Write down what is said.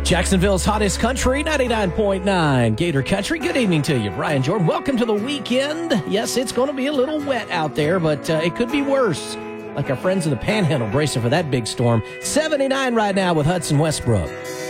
Jacksonville's hottest country, 99.9 Gator Country. Good evening to you, Brian Jordan. Welcome to the weekend. Yes, it's going to be a little wet out there, but it could be worse. Like our friends in the Panhandle bracing for that big storm. 79 right now with Hudson Westbrook.